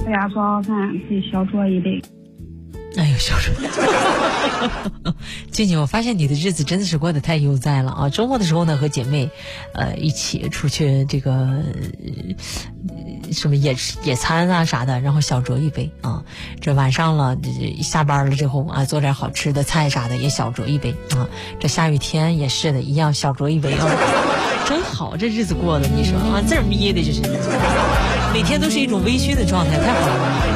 在家做好饭，自己小酌一杯。 哎呦，小主，静静，我发现你的日子真的是过得太悠哉了啊！周末的时候呢，和姐妹，一起出去这个什么野餐啊啥的，然后小酌一杯啊。这晚上了，下班了之后啊，做点好吃的菜啥的也小酌一杯啊。这下雨天也是的，一样小酌一杯啊。真好，这日子过的，你说啊，字儿眯的就是，每天都是一种微醺的状态，太好了。